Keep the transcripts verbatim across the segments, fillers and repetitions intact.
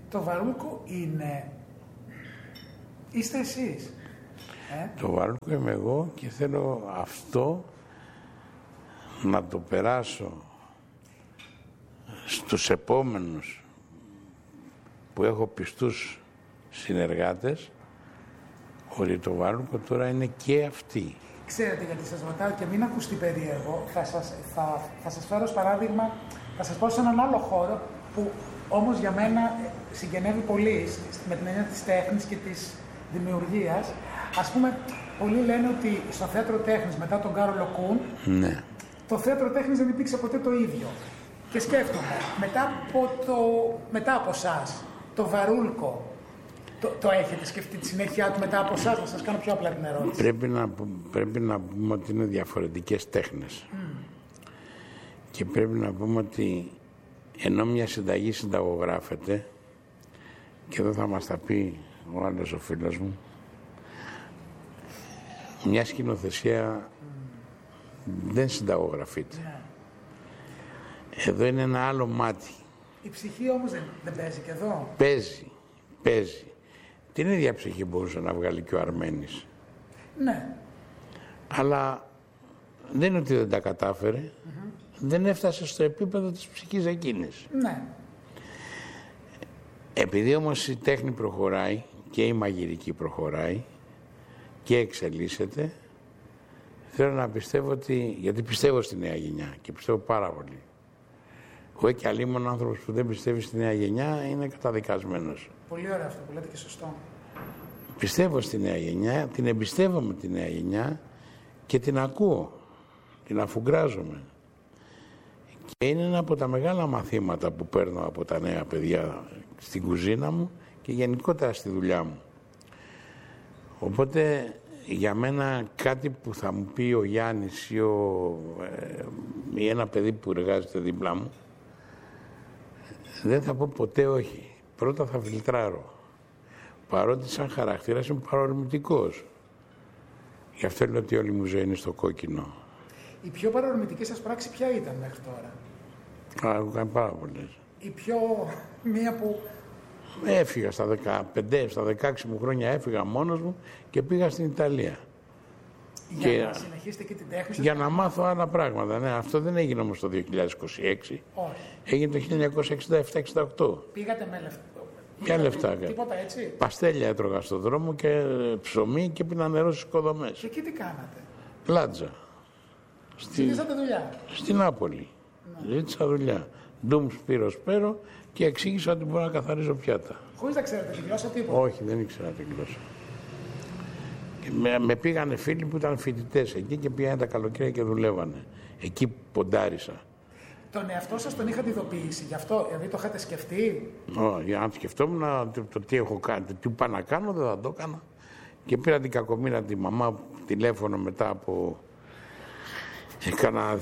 Το Βαρούλκο είναι... Είστε εσείς. Ε? Το Βαρούλκο είμαι εγώ και θέλω αυτό να το περάσω στους επόμενους που έχω πιστούς συνεργάτες, ότι το Βαρούλκο τώρα είναι και αυτοί. Ξέρετε, γιατί σας ρωτάω και μην ακουστεί περίεργο, θα σας, θα, θα σας φέρω ως παράδειγμα, θα σας πω σε έναν άλλο χώρο που όμως για μένα συγγενεύει πολύ με την έννοια της τέχνης και της δημιουργίας. Ας πούμε, πολλοί λένε ότι στο θέατρο τέχνης μετά τον Κάρολο Κουν, ναι. το θέατρο τέχνης δεν υπήρξε ποτέ το ίδιο. Και σκέφτομαι, μετά από, το, μετά από εσάς, το Βαρούλκο, το, το έχετε σκεφτεί τη συνέχεια του μετά από εσάς? Να σας κάνω πιο απλά την ερώτηση. Πρέπει να, πρέπει να πούμε ότι είναι διαφορετικές τέχνες. Mm. Και πρέπει να πούμε ότι ενώ μια συνταγή συνταγογράφεται, και εδώ θα μας τα πει ο άλλος ο φίλος μου, μια σκηνοθεσία mm. δεν συνταγογραφείται. Yeah. Εδώ είναι ένα άλλο μάτι. Η ψυχή όμως δεν, δεν παίζει και εδώ. Παίζει, παίζει. Την ίδια ψυχή μπορούσε να βγάλει και ο Αρμένης. Ναι. Αλλά δεν είναι ότι δεν τα κατάφερε. Mm-hmm. Δεν έφτασε στο επίπεδο της ψυχής εκείνης. Ναι. Επειδή όμως η τέχνη προχωράει και η μαγειρική προχωράει και εξελίσσεται, θέλω να πιστεύω ότι, γιατί πιστεύω στη νέα γενιά και πιστεύω πάρα πολύ. Εγώ και αλλήμον άνθρωπος που δεν πιστεύει στη νέα γενιά είναι καταδικασμένος. Πολύ ωραίο αυτό που λέτε και σωστό. Πιστεύω στη νέα γενιά, την εμπιστεύομαι τη νέα γενιά και την ακούω, την αφουγκράζομαι. Και είναι ένα από τα μεγάλα μαθήματα που παίρνω από τα νέα παιδιά στην κουζίνα μου και γενικότερα στη δουλειά μου. Οπότε για μένα κάτι που θα μου πει ο Γιάννης ή, ο, ε, ή ένα παιδί που εργάζεται δίπλα μου, δεν θα πω ποτέ όχι. Πρώτα θα φιλτράρω. Παρότι σαν χαρακτήρας είμαι παρορμητικός. Γι' αυτό λέω ότι όλη μου ζωή είναι στο κόκκινο. Η πιο παρορμητική σας πράξη ποια ήταν μέχρι τώρα? Α, έχω κάνει πάρα πολλές. Η πιο... μία που... Έφυγα στα δεκαπέντε, στα δεκαέξι μου χρόνια έφυγα μόνος μου και πήγα στην Ιταλία. Για και... να συνεχίσετε και την τέχνη σας? Για να μάθω άλλα πράγματα. Ναι, αυτό δεν έγινε όμως το δύο χιλιάδες είκοσι έξι. Όχι. Έγινε το χίλια εννιακόσια εξήντα επτά εξήντα οκτώ. Πήγατε με λεφτά? Ποια λεφτά? Τίποτα έτσι? Παστέλια έτρωγα στον δρόμο και ψωμί και πίνα νερό στις οικοδομές. Και εκεί τι κάνατε? Λάτζα. Στη... Ζήτησατε δουλειά? Στην Νάπολη. Ναι. Ζήτησα δουλειά. Ντουμ Σπύρο Σπέρο και εξήγησα ότι μπορώ να καθαρίζω πιάτα. Χωρίς να ξέρετε τη γλώσσα τίποτα? Όχι, δεν ήξερα τη γλώσσα. Και με, με πήγανε φίλοι που ήταν φοιτητές εκεί και πήγανε τα καλοκαίρια και δουλεύανε. Εκεί ποντάρισα. Τον εαυτό σας τον είχατε ειδοποιήσει γι' αυτό, δηλαδή το είχατε σκεφτεί? Όχι, αν σκεφτόμουν το, το τι έχω κάνει, το τι πάω να κάνω, δεν θα το έκανα. Και πήρα την κακομοίρα τη μαμά τηλέφωνο μετά από κάνα,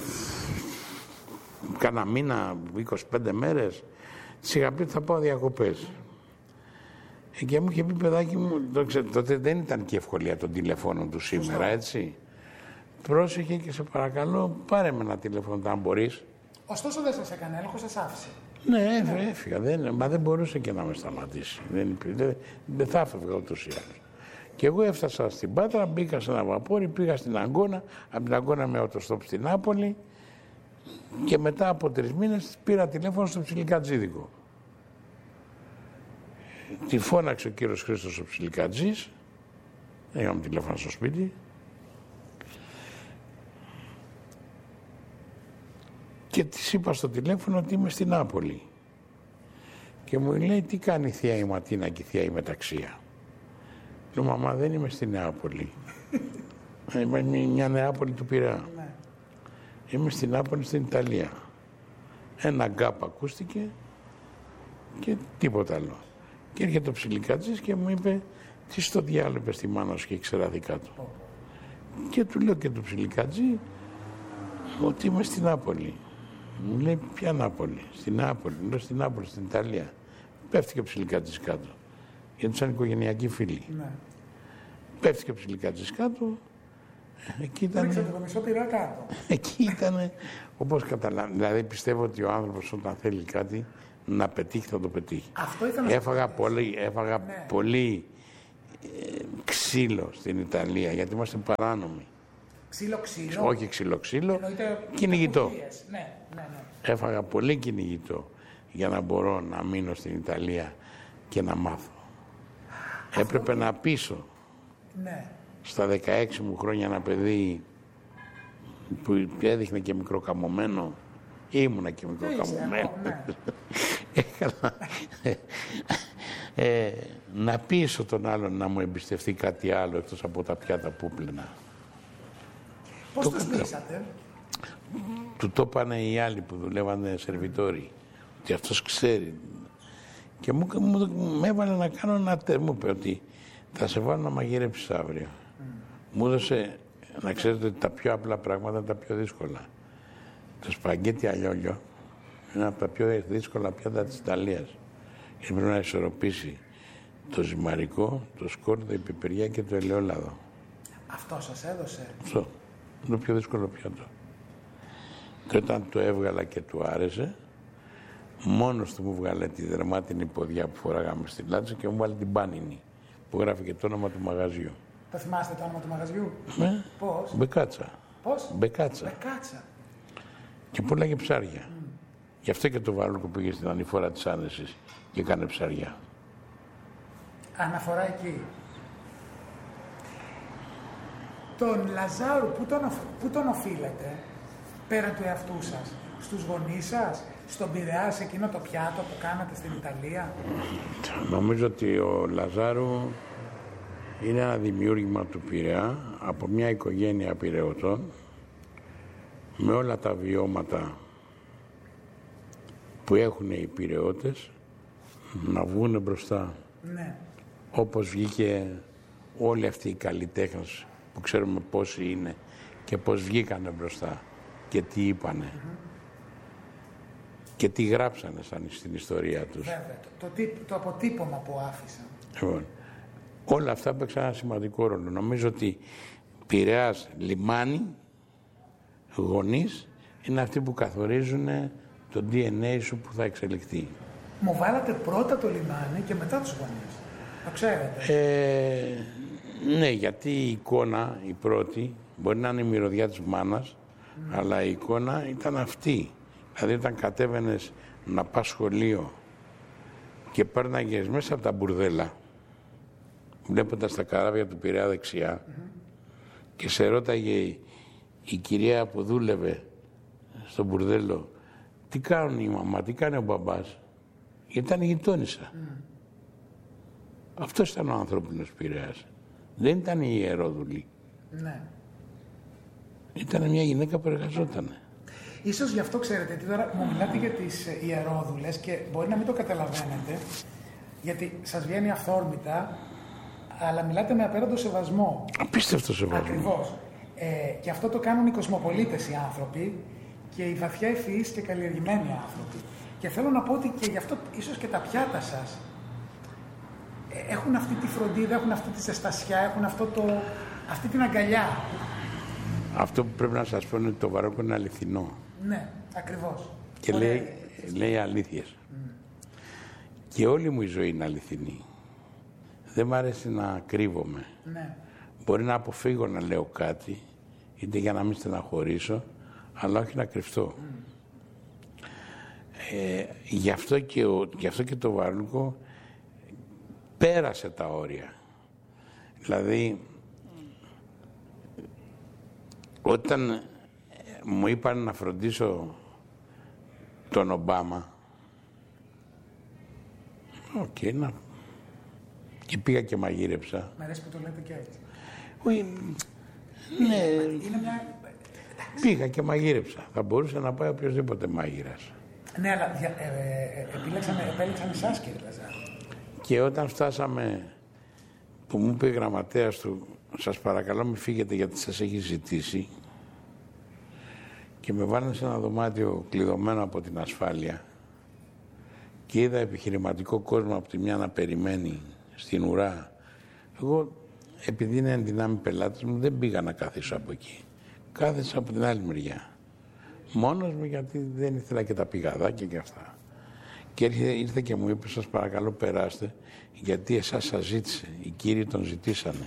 κάνα μήνα, είκοσι πέντε μέρες. Της είχα πει ότι θα πάω διακοπές. Ε, και μου είχε πει, παιδάκι μου, το ξέρω, τότε δεν ήταν και ευκολία των τηλεφώνων του σήμερα, έτσι. Πρόσεχε και σε παρακαλώ, πάρε με ένα τηλέφωνο, αν μπορείς. Ωστόσο δεν σας έκανε έλεγχο, σας άφησε? Ναι, έφυγα, έφυγα. Δεν, μα δεν μπορούσε και να με σταματήσει. Δεν, δεν, δεν θα έφευγα ούτως ή άλλως. Και εγώ έφτασα στην Πάτρα, μπήκα σε ένα βαπόρι, πήγα στην Αγκώνα, από την Αγκώνα με αυτοστόπ στην Νάπολη και μετά από τρεις μήνες πήρα τηλέφωνο στο Ψιλικατζίδικο. Τη φώναξε ο κύριος Χρήστος ο Ψιλικατζής, είχαμε τηλέφωνο στο σπίτι. Και της είπα στο τηλέφωνο ότι είμαι στην Νάπολη. Και μου λέει, τι κάνει η θεία η Ματίνα και η θεία η Μεταξία? Λέω, μαμά, δεν είμαι στην Νεάπολη. Είμαι μια Νεάπολη του Πειραιά. Είμαι στην Νεάπολη στην Ιταλία. Ένα γκάπ ακούστηκε και τίποτα άλλο. Και έρχεται ο Ψιλικατζής και μου είπε, τι στο διάλογο είπε στη μάνα σου και ήξερα δικά του. Και του λέω και του Ψιλικατζή ότι είμαι στην Νάπολη. Μου λέει, ποια Νάπολη? Στην Νάπολη. Λέω, στην Νάπολη, στην Ιταλία. Πέφτει και ο Ψιλικατζής κάτω. Γιατί ήταν οικογενειακοί φίλοι. Ναι. Πέφτει και ο Ψιλικατζής κάτω. Εκεί ήταν. Ρίξατε το μισό πειρά κάτω. Εκεί ήταν. Όπως καταλαβαίνετε. Δηλαδή πιστεύω ότι ο άνθρωπος όταν θέλει κάτι να πετύχει θα το πετύχει. Αυτό ήθελα να Έφαγα πολύ, έφαγα ναι. πολύ ε, ξύλο στην Ιταλία, γιατί είμαστε παράνομοι. Ξύλο, ξύλο. Όχι ξύλο, ξύλο, κυνηγητό. Ναι, ναι, ναι. Έφαγα πολύ κυνηγητό για να μπορώ να μείνω στην Ιταλία και να μάθω. Αυτό έπρεπε και... να πείσω. Ναι. Στα δεκαέξι μου χρόνια ένα παιδί που έδειχνε και μικροκαμωμένο, ήμουνα και μικροκαμωμένο. Ναι. Έκανα ε, να πείσω τον άλλον να μου εμπιστευτεί κάτι άλλο εκτός από τα πιάτα που πλένα. Πώς το τους πείσατε? Του το είπανε οι άλλοι που δουλεύανε σερβιτόροι, ότι αυτός ξέρει. Και μου, μου, μου έβαλε να κάνω ένα τέρ, μου είπε ότι θα σε βάλω να μαγειρέψεις αύριο. Mm. Μου έδωσε να ξέρετε ότι τα πιο απλά πράγματα είναι τα πιο δύσκολα. Το σπαγκέτι αλιόλιο είναι από τα πιο δύσκολα πιάτα της Ιταλίας. Και πρέπει να ισορροπήσει το ζυμαρικό, το σκόρδο, η πιπεριά και το ελαιόλαδο. Αυτό σας έδωσε? Αυτό. Είναι το πιο δύσκολο πιάτο. Και όταν το έβγαλα και του άρεσε, μόνος του μου βγάλε τη δερμάτινη ποδιά που φοράγαμε στη λάτσα και μου βάλε την πάνινη, που γράφει και το όνομα του μαγαζιού. Το θυμάστε το όνομα του μαγαζιού? Ναι. Πώς? Μπεκάτσα. Πώς? Μπεκάτσα. Μπεκάτσα. Και πουλάγε ψάρια. Mm. Γι' αυτό και το Βαρούλκο πήγε στην ανηφόρα της Άνεσης και έκανε ψαριά. Αναφορά εκεί. Τον Λαζάρου, πού τον, πού τον οφείλετε, πέραν του εαυτού σας? Στους γονείς σας, στον Πειραιά, σε εκείνο το πιάτο που κάνατε στην Ιταλία? Νομίζω ότι ο Λαζάρου είναι ένα δημιούργημα του Πειραιά από μια οικογένεια Πειραιωτών με όλα τα βιώματα που έχουν οι Πειραιώτες να βγουν μπροστά. Ναι. Όπως βγήκε όλοι αυτοί οι καλλιτέχνες που ξέρουμε πόσοι είναι και πώς βγήκανε μπροστά και τι είπανε mm-hmm. και τι γράψανε σαν στην ιστορία τους. Βέβαια, το, το, το αποτύπωμα που άφησαν. Λοιπόν, όλα αυτά παίξαν ένα σημαντικό ρόλο. Νομίζω ότι Πειραιάς, λιμάνι, γονείς είναι αυτοί που καθορίζουν το ντι εν έι σου που θα εξελιχθεί. Μου βάλατε πρώτα το λιμάνι και μετά τους γονείς. Το ξέρετε. Ε, ναι, γιατί η εικόνα, η πρώτη, μπορεί να είναι η μυρωδιά της μάνας, mm. αλλά η εικόνα ήταν αυτή. Δηλαδή όταν κατέβαινες να πας σχολείο και πέρναγες μέσα από τα μπουρδέλα, βλέποντας τα καράβια του Πειραιά δεξιά, mm-hmm. και σε ρώταγε η, η κυρία που δούλευε στο μπουρδέλο, τι κάνουν η μαμά, τι κάνει ο μπαμπάς, γιατί ήταν η γειτόνισσα. Mm. Αυτός ήταν ο ανθρώπινος Πειραιάς. Δεν ήταν η ιερόδουλη. Ναι. Ήταν μια γυναίκα που εργαζότανε. Ίσως γι' αυτό ξέρετε, γιατί τώρα μου μιλάτε για τις ιερόδουλες και μπορεί να μην το καταλαβαίνετε, γιατί σας βγαίνει αυθόρμητα, αλλά μιλάτε με απέραντο σεβασμό. Απίστευτο σεβασμό. Ακριβώς. Ε, και αυτό το κάνουν οι κοσμοπολίτες οι άνθρωποι και οι βαθιά ευφυείς και καλλιεργημένοι άνθρωποι. Και θέλω να πω ότι και γι' αυτό ίσως και τα πιάτα σας έχουν αυτή τη φροντίδα, έχουν αυτή τη ζεστασιά, έχουν αυτό το, αυτή την αγκαλιά. Αυτό που πρέπει να σας πω είναι ότι το Βαρούλκο είναι αληθινό. Ναι, ακριβώς. Και λέει, λέει αλήθειες. Mm. Και όλη μου η ζωή είναι αληθινή. Δεν μ' αρέσει να κρύβομαι. Ναι. Μπορεί να αποφύγω να λέω κάτι, είτε για να μην στεναχωρήσω, αλλά όχι να κρυφτώ. Mm. Ε, γι' αυτό και, ο, γι' αυτό και το Βαρούλκο πέρασε τα όρια. Δηλαδή, όταν μου είπαν να φροντίσω τον Ομπάμα, οκ, okay, να. Και πήγα και μαγείρεψα. Μ' αρέσει που το λέτε και έτσι. Όχι, ναι. Είναι μια... Πήγα και μαγείρεψα. Θα μπορούσε να πάει οποιοδήποτε μάγειρας. Ναι, αλλά ε, ε, ε, επίλεξαν, επέλεξαν εσάς, κύριε Λαζάρου. Και όταν φτάσαμε, που μου είπε η γραμματέας του, σας παρακαλώ μην φύγετε γιατί σας έχει ζητήσει, και με βάλανε σε ένα δωμάτιο κλειδωμένο από την ασφάλεια και είδα επιχειρηματικό κόσμο από τη μια να περιμένει στην ουρά. Εγώ, επειδή είναι ενδυνάμει πελάτες μου, δεν πήγα να καθίσω από εκεί. Κάθισα από την άλλη μεριά. Μόνος μου, γιατί δεν ήθελα και τα πηγαδάκια και αυτά. Και ήρθε, ήρθε και μου είπε, σας παρακαλώ περάστε, γιατί εσάς σας ζήτησε, οι κύριοι τον ζητήσανε.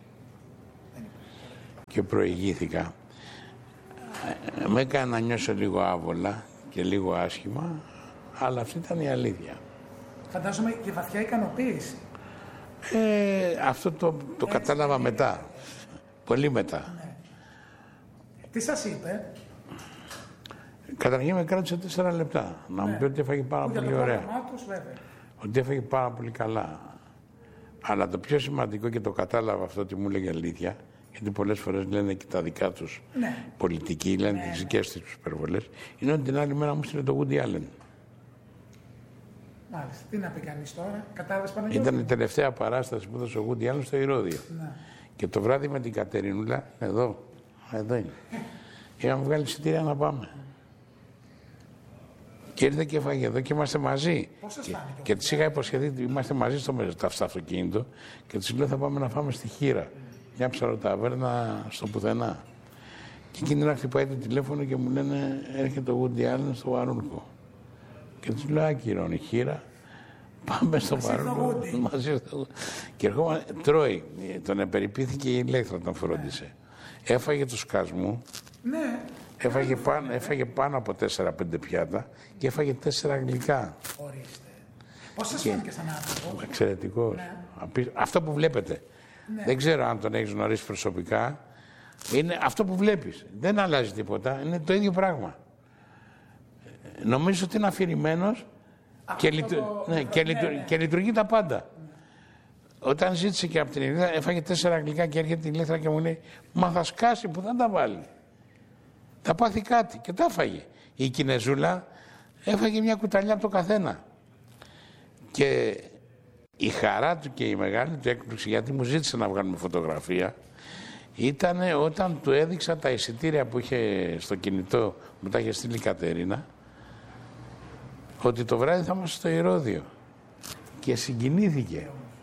Και προηγήθηκα. Με έκανε να νιώσω λίγο άβολα και λίγο άσχημα, αλλά αυτή ήταν η αλήθεια. Φαντάζομαι και βαθιά ικανοποίηση. Ε, αυτό το, το κατάλαβα είναι. μετά. Πολύ μετά. Ναι. Τι σας είπε? Καταρχήν με κράτησε τέσσερα λεπτά. Να ναι. μου πει ότι έφαγε πάρα Που πολύ ωραία. Τους, ότι έφαγε πάρα πολύ καλά. Αλλά το πιο σημαντικό, και το κατάλαβα αυτό ότι μου έλεγε αλήθεια, γιατί πολλές φορές λένε και τα δικά τους ναι. πολιτικοί, λένε ναι, τις δικές ναι. τους υπερβολές, είναι ότι την άλλη μέρα μου στείλε το Woody Allen. Μάλιστα. Τι να πει κανείς τώρα, κατάλαβες Παναγιώτη? Ήταν η τελευταία παράσταση που έδωσε ο Woody Allen στο Ηρώδειο. Ναι. Και το βράδυ με την Κατερινούλα, εδώ, εδώ είναι, είχαμε βγάλει εισιτήρια να πάμε. Και ήρθε και έφαγε εδώ και είμαστε μαζί. Πώς σας και, φάνηκε? Και της είχα υποσχεθεί, είμαστε μαζί στο, στο αυτοκίνητο και της λέω θα πάμε να φάμε στη Χήρα. Μια ψαροταβέρνα στο πουθενά. Και εκείνη να χτυπάει το τηλέφωνο και μου λένε έρχεται ο Woody Allen στο Βαρούλκο. Και της λέω άκυρον η Χήρα, πάμε στο Βαρούλκο. Μας ήρθε. Και ερχόμαστε, τρώει, τον επεριπήθηκε η Ηλέκτρα, τον φρόντισε. Ναι. Έφαγε του σκασμού. Ναι. Έφαγε πάνω, έφαγε πάνω από τέσσερα πέντε πιάτα και έφαγε τέσσερα γλυκά. Ορίστε. Πώς σας φάνηκε σαν άνθρωπο? Εξαιρετικός. Ναι. Αυτό που βλέπετε. Ναι. Δεν ξέρω αν τον έχεις γνωρίσει προσωπικά. Είναι αυτό που βλέπεις. Δεν αλλάζει τίποτα. Είναι το ίδιο πράγμα. Νομίζω ότι είναι αφηρημένος και, λειτου... το... ναι, και, ναι, ναι. και λειτουργεί τα πάντα. Ναι. Όταν ζήτησε και από την Ηλέκτρα, έφαγε τέσσερα γλυκά και έρχεται η Ηλέκτρα και μου λέει «Μα θα σκάσει που δεν τα βάλει. Θα πάθει κάτι». Και τα έφαγε. Η Κινεζούλα έφαγε μια κουταλιά από το καθένα. Και η χαρά του και η μεγάλη του έκπληξη, γιατί μου ζήτησε να βγάλουμε φωτογραφία, ήταν όταν του έδειξα τα εισιτήρια που είχε στο κινητό, μου τα είχε στείλει η Κατερίνα, ότι το βράδυ θα είμαστε στο Ηρώδειο. Και συγκινήθηκε.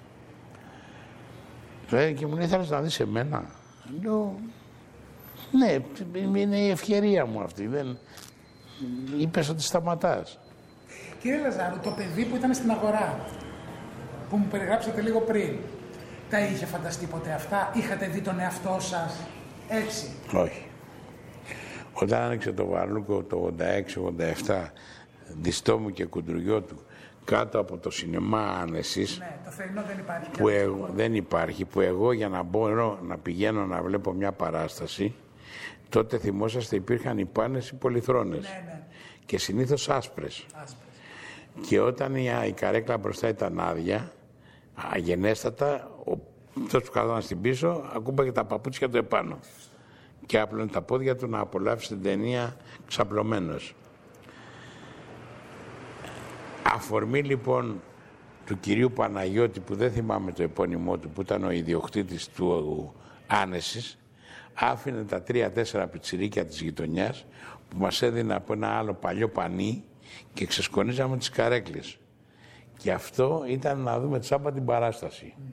Και μου λέει, θέλεις να δεις εμένα? Λέω, ναι, είναι η ευκαιρία μου αυτή. Δεν... Είπες ότι σταματάς. Κύριε Λαζάρου, το παιδί που ήταν στην αγορά, που μου περιγράψατε λίγο πριν, τα είχε φανταστεί ποτέ αυτά? Είχατε δει τον εαυτό σας έτσι? Όχι. Όταν άνοιξε το Βαρλούκο το ογδόντα έξι ογδόντα επτά, διστό μου και κουντρουγιό του, κάτω από το σινεμά Άνεσης, ναι, το θερινό δεν υπάρχει, που εγώ, δεν υπάρχει, που εγώ για να μπορώ να πηγαίνω να βλέπω μια παράσταση, τότε θυμόσαστε υπήρχαν οι πάνες οι πολυθρόνες, ναι, ναι. και συνήθως άσπρες. άσπρες. Και όταν η, η καρέκλα μπροστά ήταν άδεια, αγενέστατα, αυτός που καθόταν στην πίσω ακούμπαγε τα παπούτσια του επάνω και άπλωνε τα πόδια του να απολαύσει την ταινία ξαπλωμένος. Αφορμή λοιπόν του κυρίου Παναγιώτη, που δεν θυμάμαι το επώνυμό του, που ήταν ο ιδιοκτήτης του Άνεσης, άφηνε τα τρία-τέσσερα πιτσιρίκια της γειτονιάς που μας έδινε από ένα άλλο παλιό πανί και ξεσκονίζαμε τις καρέκλες. Και αυτό ήταν να δούμε τσάμπα την παράσταση. Mm.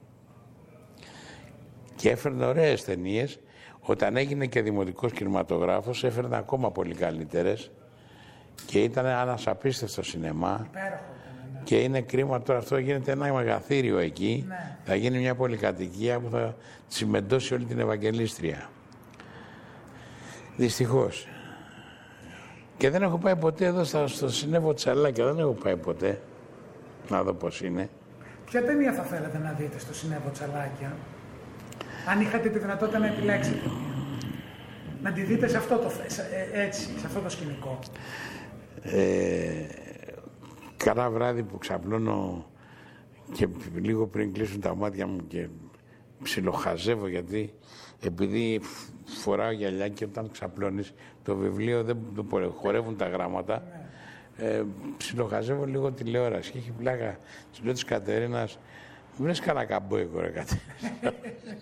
Και έφερνε ωραίες ταινίες. Όταν έγινε και δημοτικός κινηματογράφος, έφερνε ακόμα πολύ καλύτερες. Και ήταν ένας απίστευτο σινεμά. Υπέροχο, ναι. Και είναι κρίμα τώρα, αυτό γίνεται ένα μεγαθύριο εκεί. Ναι. Θα γίνει μια πολυκατοικία που θα τσιμεντώσει όλη την Ευαγγελίστρια. Δυστυχώς. Και δεν έχω πάει ποτέ εδώ στο, στο Σινέβο Τσαλάκια, δεν έχω πάει ποτέ. Να δω πώς είναι. Ποια ταινία θα θέλατε να δείτε στο Σινέβο Τσαλάκια, αν είχατε τη δυνατότητα να επιλέξετε? Να τη δείτε σε αυτό το, έτσι, σε αυτό το σκηνικό. Ε, καλά βράδυ που ξαπλώνω και λίγο πριν κλείσουν τα μάτια μου και ψιλοχαζεύω, γιατί επειδή φοράω γυαλιά και όταν ξαπλώνεις το βιβλίο δεν το χορεύουν τα γράμματα, ναι. ε, ψιλοχαζεύω λίγο τηλεόραση και έχει πλάκα. Της λέω της Κατερίνας, μου λες κανένα καμπόικο ρε Κατερίνα?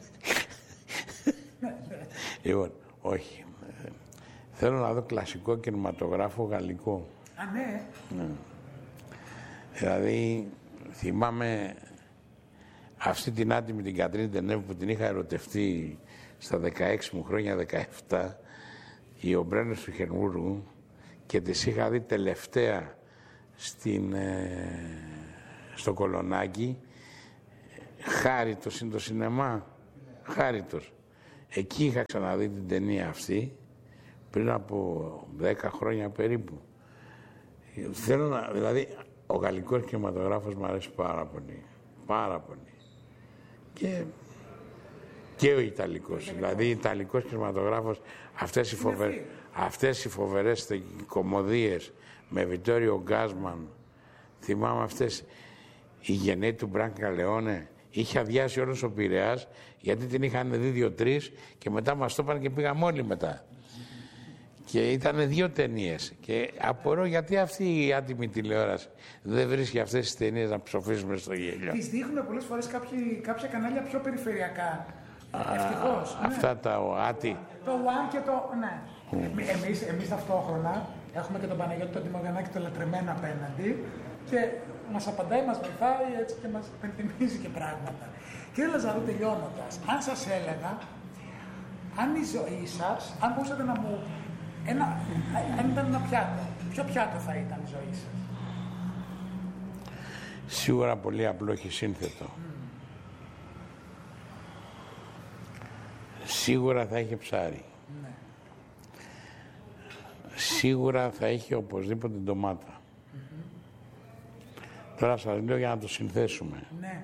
Λοιπόν, όχι. Θέλω να δω κλασικό κινηματογράφο γαλλικό. Α, ναι. ναι. Δηλαδή, θυμάμαι αυτή την άτιμη την Κατρίνη Ντενέβ που την είχα ερωτευτεί στα δεκαέξι μου χρόνια, δεκαεπτά, οι ομπρένες του Χερμούργου, και τις είχα δει τελευταία στην, ε, στο Κολονάκι, Χάριτος είναι το σινεμά, Χάριτος. Εκεί είχα ξαναδεί την ταινία αυτή, πριν από δέκα χρόνια περίπου. Θέλω να, δηλαδή, ο γαλλικός κινηματογράφος μου αρέσει πάρα πολύ, πάρα πολύ. Και, και ο Ιταλικός, δηλαδή, ο Ιταλικός κινηματογράφος, αυτές οι, φοβε, αυτές οι φοβερές κομμωδίες με Βιτόριο Γκάσμαν, θυμάμαι αυτές, η γεννή του Μπράνκα Λεόνε, είχε αδειάσει όλος ο Πειραιάς, γιατί την είχαν δει δύο-τρεις και μετά μας το είπαν και πήγαμε όλοι μετά. Και ήταν δύο ταινίες. Και απορώ γιατί αυτή η άτιμη τηλεόραση δεν βρίσκει αυτές τις ταινίες να ψοφήσουμε στο γέλιο. Τις δείχνουν πολλές φορές κάποιοι, κάποια κανάλια πιο περιφερειακά. Ευτυχώς. Αυτά ναι. τα ΟΑΤΗ. Το One και το. Ναι. Mm. Εμείς, εμείς ταυτόχρονα έχουμε και τον Παναγιώτη τον Τιμογιαννάκη το λατρεμένο απέναντι και μας απαντάει, μας βοηθάει έτσι και μας υπενθυμίζει και πράγματα. Κύριε Λαζαρού, τελειώνοντας, αν σας έλεγα, αν η ζωή σας, αν μπορούσατε να μου. Ένα, αν ήταν ένα πιάτο, ποιο πιάτο θα ήταν η ζωή σας? Σίγουρα πολύ απλό και σύνθετο. Mm. Σίγουρα θα είχε ψάρι. Ναι. Σίγουρα θα είχε οπωσδήποτε ντομάτα. Mm-hmm. Τώρα σας λέω για να το συνθέσουμε. Ναι.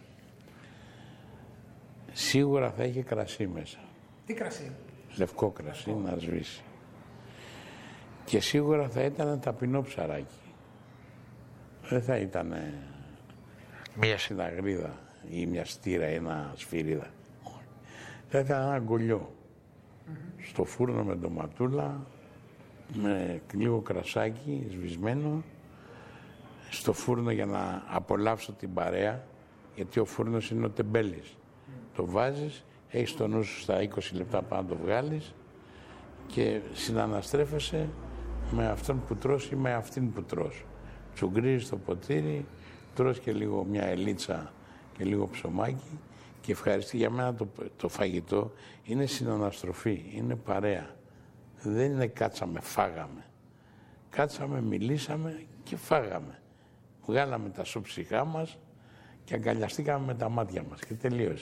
Σίγουρα θα είχε κρασί μέσα. Τι κρασί? Λευκό κρασί, Λευκό. Να σβήσει. Και σίγουρα θα ήταν ταπεινό ψαράκι. Δεν θα ήταν μία συναγρίδα ή μια στήρα ή ένα σφυρίδα. Θα ήταν ένα αγκολιό. Mm-hmm. Στο φούρνο με ντοματούλα, με λίγο κρασάκι σβησμένο, στο φούρνο για να απολαύσω την παρέα, γιατί ο φούρνος είναι ο τεμπέλης. Mm. Το βάζεις, έχεις το νου σου στα είκοσι λεπτά πάνω να το βγάλεις και συναναστρέφεσαι με αυτόν που τρως ή με αυτήν που τρως. Τσουγκρίζεις το ποτήρι, τρως και λίγο μια ελίτσα και λίγο ψωμάκι και ευχαριστεί. Για μένα το, το φαγητό είναι συναναστροφή, είναι παρέα. Δεν είναι κάτσαμε, φάγαμε. Κάτσαμε, μιλήσαμε και φάγαμε. Βγάλαμε τα σοψυχά μας και αγκαλιαστήκαμε με τα μάτια μας και τελείωσε.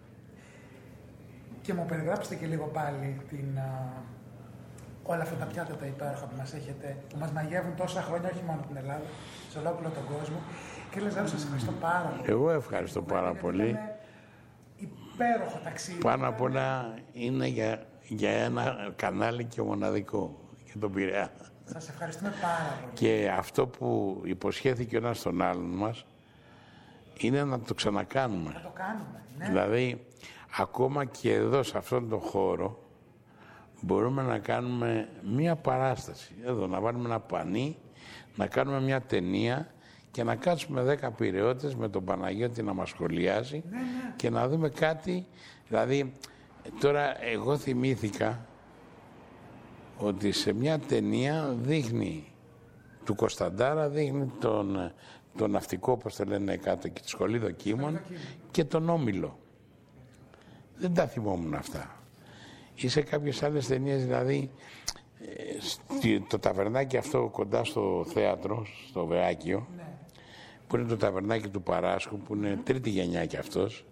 Και μου περιγράψτε και λίγο πάλι την, α, όλα αυτά τα πιάτα τα υπέροχα που μας έχετε, που μας μαγεύουν τόσα χρόνια, όχι μόνο την Ελλάδα, σε ολόκληρο τον κόσμο. Κύριε Λαζάρου, σας ευχαριστώ πάρα πολύ. Εγώ ευχαριστώ πάρα πολύ. Είναι υπέροχο ταξίδι. Πάνω απ' όλα είναι για, για ένα κανάλι και μοναδικό, για τον Πειραιά. Σας ευχαριστούμε πάρα πολύ. Και αυτό που υποσχέθηκε ο ένας στον άλλον μας είναι να το ξανακάνουμε. Να το κάνουμε, ναι. Δηλαδή, ακόμα και εδώ, σε αυτόν τον χώρο, μπορούμε να κάνουμε μία παράσταση. Εδώ, να βάλουμε ένα πανί, να κάνουμε μια ταινία και να κάτσουμε δέκα πειραιώτες με τον Παναγιώτη να μας σχολιάζει, ναι, ναι. και να δούμε κάτι. Δηλαδή, τώρα εγώ θυμήθηκα ότι σε μια ταινία δείχνει του Κωνσταντάρα, δείχνει τον, τον ναυτικό, όπως το λένε κάτω, και τη σχολή δοκίμων και τον Όμιλο. Δεν τα θυμόμουν αυτά. Ή σε κάποιες άλλες ταινίες, δηλαδή, το ταβερνάκι αυτό κοντά στο θέατρο, στο Βεάκιο, ναι. που είναι το ταβερνάκι του Παράσχου, που είναι τρίτη γενιά κι αυτός,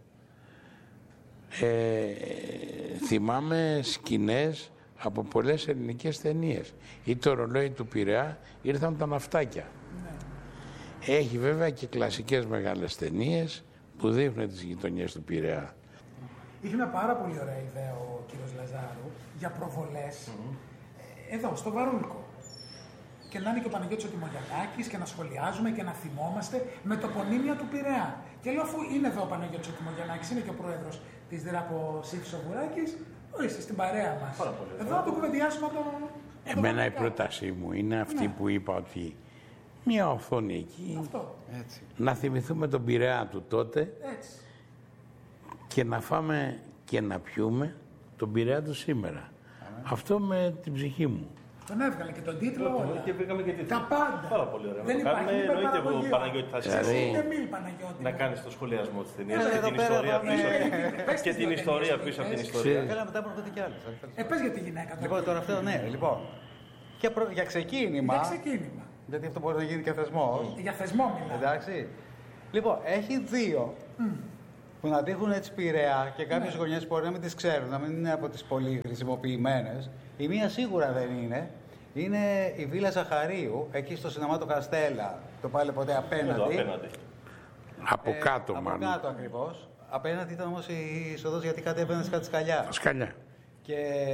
ε, θυμάμαι σκηνές από πολλές ελληνικές ταινίες. Ή το ρολόι του Πειραιά, ήρθαν τα ναυτάκια. Ναι. Έχει βέβαια και κλασικές μεγάλες ταινίες που δείχνουν τις γειτονιές του Πειραιά. Είχε μια πάρα πολύ ωραία ιδέα ο κύριος Λαζάρου για προβολές mm-hmm. εδώ, στο Βαρούλικο. Και να είναι και ο Παναγιώτης ο Τιμογιαννάκης και να σχολιάζουμε και να θυμόμαστε με τοπονύμια του Πειραιά. Και λέω, αφού είναι εδώ ο Παναγιώτης ο Τιμογιαννάκης, είναι και ο πρόεδρος της ΔΕΡΑΠΟ Σύφης ο Βουράκης, ορίστε στην παρέα μας. Εδώ να το κουβεντιάσουμε από το. Εμένα η πρότασή μου είναι αυτή ναι. που είπα, ότι μια οθόνη εκεί, αυτό. Έτσι. Να θυμηθούμε τον Πειραιά του τότε. Έτσι. Και να φάμε και να πιούμε τον Πειραιά του σήμερα. Άρα. Αυτό με την ψυχή μου. Τον έβγαλε και τον τίτλο όλα. Και βρήκαμε και τίτλο. Τα πάντα. Πάρα πολύ ωραία. Δεν υπάρχει. Εννοείται εγώ, Παναγιώτη, θα συζητήσει. Να κάνεις το σχολιασμό της ταινίας και την ιστορία πίσω. Και την ιστορία πίσω από την ιστορία. Καλά, μετά μπορείτε κι άλλες. Ε, πες για τη γυναίκα. Λοιπόν, τώρα αυτό, ναι, λοιπόν. Για ξεκίνημα. Για ξεκίνημα. Γιατί αυτό μπορεί να γίνει και θεσμός. Για θεσμό μιλάμε. Εντάξει. Λοιπόν, έχει δύο mm. που να τύχουν έτσι Πειραιά και κάποιες ναι. γωνιές μπορεί να μην τις ξέρουν, να μην είναι από τις πολύ χρησιμοποιημένες. Η μία σίγουρα δεν είναι. Είναι η Βίλα Ζαχαρίου, εκεί στο Σινεμά το Καστέλα. Το πάλι ποτέ απέναντι. Εδώ, απέναντι. Από κάτω, ε, μάλλον. Από κάτω ακριβώς. Απέναντι ήταν όμως η είσοδος γιατί κατέβαινες κάτι σκαλιά. Σκαλιά. Και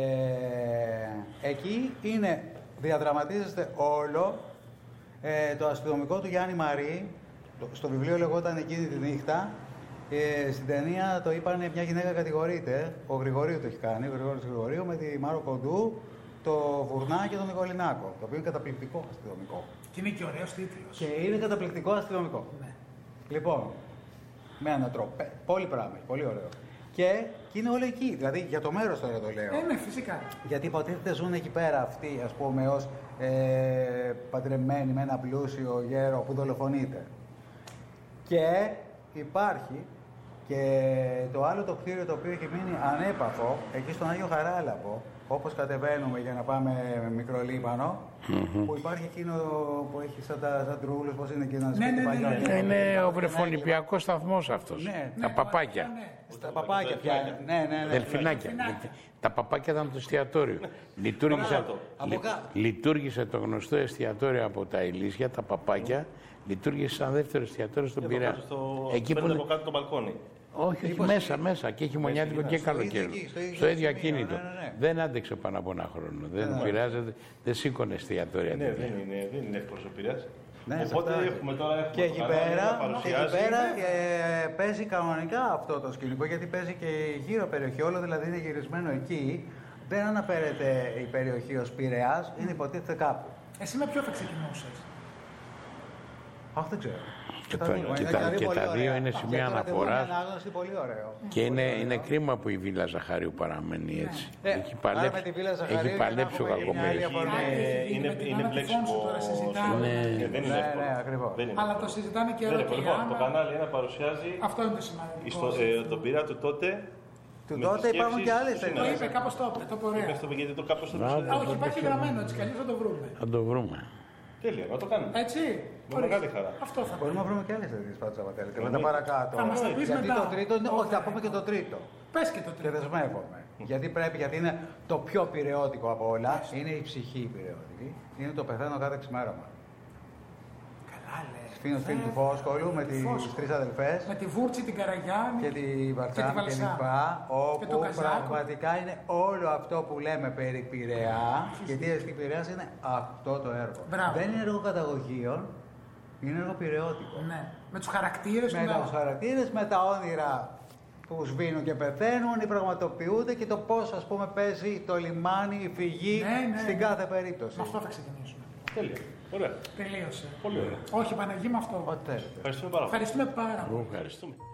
εκεί είναι, διαδραματίζεται όλο ε, το αστυνομικό του Γιάννη Μαρί. Το, στο βιβλίο λεγόταν Εκείνη τη νύχτα. Ε, στην ταινία το είπανε μια γυναίκα κατηγορείται. Ο Γρηγορίου το έχει κάνει, ο Γρηγόρης Γρηγορίου με τη Μάρο Κοντού, το Βουρνά και τον Νικολινάκο. Το οποίο είναι καταπληκτικό αστυνομικό. Και είναι και ωραίος τίτλος. Και είναι καταπληκτικό αστυνομικό. Ναι. Λοιπόν, με ανατροπέ, πολύ πράγμα, πολύ ωραίο. Και, και είναι όλοι εκεί, δηλαδή για το μέρος τώρα το λέω. Ε, ναι, φυσικά. Γιατί υποτίθεται ζουν εκεί πέρα αυτοί, ας πούμε, ως ε, παντρεμένοι με ένα πλούσιο γέρο που δολοφονείται. Και υπάρχει και το άλλο το κτίριο το οποίο έχει μείνει ανέπαφο, εκεί στον Άγιο Χαράλαμπο, όπως κατεβαίνουμε για να πάμε Μικρολίβανο, mm-hmm. που υπάρχει εκείνο που έχει σαν, τα, σαν τρούλους, πώς είναι εκείνο. Ναι, ναι, ναι, ναι, ναι. Είναι ο βρεφονιπιακός σταθμός αυτός. Ναι, τα ναι, παπάκια. ναι, ναι. Στα παπάκια πια. Ναι, ναι, ναι. Δελφινάκια. Τα παπάκια ήταν το εστιατόριο. Λειτουργήσε, λει, λειτουργήσε το γνωστό εστιατόριο από τα Ηλίσια, τα παπάκια. Λειτουργήσε σαν δεύτερο εστιατόριο στον Πειραιά. Εκεί που είναι από κάτω το μπαλκόνι. Όχι, όχι, μέσα, μέσα. Και έχει μονιάτικο και καλοκαίρι. Στο ίδιο ακίνητο. Δεν άντεξε πάνω από ένα χρόνο. Δεν πειράζει, δεν σήκωνε εστιατόρια. Ναι, δεν είναι, δεν είναι εύκολο ο Πειραιάς. Ναι, οπότε έχουμε τώρα έχουμε και εκεί πέρα, και εκεί πέρα ε, παίζει κανονικά αυτό το σκηνικό, γιατί παίζει και γύρω περιοχή, όλο δηλαδή είναι γυρισμένο εκεί. Δεν αναφέρεται η περιοχή ως Πειραιάς, είναι υποτίθεται κάπου. Εσύ με ποιο θα ξεκινούσες? Αχ, δεν ξέρω. Και, το, και, τα, και τα δύο είναι σημεία αναφοράς. Και είναι, είναι κρίμα που η Βίλα Ζαχαρίου παραμένει έτσι. Ναι. Έχει παλέψει, έχει παλέψει ο Κακομοίρης. Είναι μπλέξιμο. Δεν είναι εύκολο. Αλλά το συζητάμε και εδώ και λοιπόν, το κανάλι ένα παρουσιάζει αυτό είναι το σημαντικό. Τον Πειραιά του τότε. Του τότε υπάρχουν και άλλες ταινίες. Το είπε, κάπως το είπε, το είπε ωραία. Γιατί το κάπως το είπε. Όχι, υπάρχει γραμμένο έτσι, καλώς θα το βρούμε. Θα το βρούμε. Τέλεια, να το κάνουμε. Έτσι. Με μεγάλη χαρά. Αυτό θα μπορούμε να βρούμε και άλλες τέτοιες πάντως άμα θέλετε. Μετά παρακάτω. Θα μας το πεις γιατί μετά. Το τρίτο, όχι, θα πούμε και το τρίτο. Πες και το τρίτο. Και δεσμεύομαι. γιατί πρέπει, γιατί είναι το πιο πειραιώτικο από όλα. Είναι η ψυχή η πειραιώτικη. Είναι το πεθαίνω κάθε ξημέρωμα. Καλά λες. Φίλος φίλου του Φόσκολου με τις τρεις αδελφές. Με τη Βούρτσι, την Καραγιάννη και τη Βαρτσάμ και λοιπά. Όπου πραγματικά είναι όλο αυτό που λέμε περί Πειραιά. Και τι εστί Πειραιάς είναι αυτό το έργο. Μπράβο. Δεν είναι έργο καταγωγείων, είναι έργο πειραιώτικο. Ναι. Με τους χαρακτήρες. Με τους χαρακτήρες, με τα όνειρα που σβήνουν και πεθαίνουν ή πραγματοποιούνται και το πώς, ας πούμε, παίζει το λιμάνι, η φυγή ναι, ναι, στην ναι. κάθε περίπτωση. Με αυτό θα ξεκινήσουμε. Τέλεια. Ωραία. Τελείωσε. Πολύ ωραία. Όχι, Παναγί, με αυτό. Ό,τι θέλετε. Ευχαριστούμε πάρα πολύ. Ευχαριστούμε πάρα πολύ. Ευχαριστούμε.